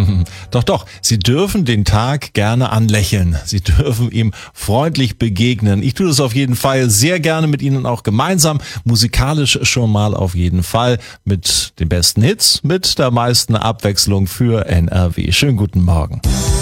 Doch, Sie dürfen den Tag gerne anlächeln. Sie dürfen ihm freundlich begegnen. Ich tue das auf jeden Fall sehr gerne mit Ihnen auch gemeinsam. Musikalisch schon mal auf jeden Fall mit den besten Hits, mit der meisten Abwechslung für NRW. Schönen guten Morgen.